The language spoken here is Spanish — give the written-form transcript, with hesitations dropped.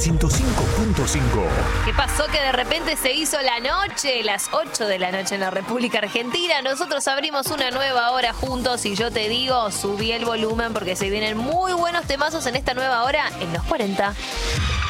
105.5. ¿Qué pasó? Que de repente se hizo la noche, las 8 de la noche en la República Argentina. Nosotros abrimos una nueva hora juntos y yo te digo, subí el volumen porque se vienen muy buenos temazos en esta nueva hora en los 40.